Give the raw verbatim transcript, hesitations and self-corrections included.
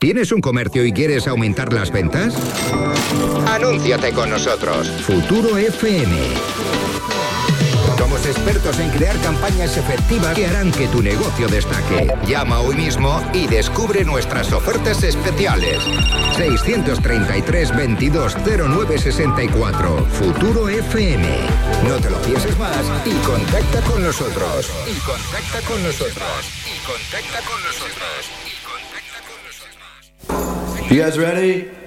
¿Tienes un comercio y quieres aumentar las ventas? Anúnciate con nosotros. Futuro F M. Somos expertos en crear campañas efectivas que harán que tu negocio destaque. Llama hoy mismo y descubre nuestras ofertas especiales. seiscientos treinta y tres, veintidós, cero nueve sesenta y cuatro. Futuro F M. No te lo pienses más y contacta con nosotros. Y contacta con nosotros. Y contacta con nosotros. Y contacta con nosotros. You guys ready?